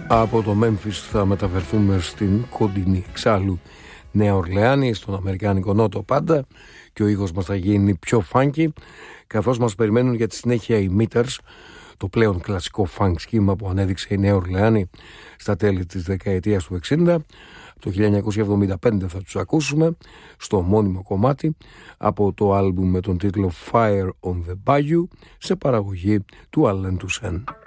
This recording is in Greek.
Από το Μέμφις θα μεταφερθούμε στην κοντινή εξάλλου Νέα Ορλεάνη, στον αμερικάνικο νότο πάντα, και ο ήχος μας θα γίνει πιο funky, καθώς μας περιμένουν για τη συνέχεια οι Meters, το πλέον κλασικό funk σχήμα που ανέδειξε η Νέα Ορλεάνη στα τέλη της δεκαετίας του 60. Το 1975 θα τους ακούσουμε στο μόνιμο κομμάτι από το άλμπουμ με τον τίτλο Fire on the Bayou, σε παραγωγή του Allen Toussaint.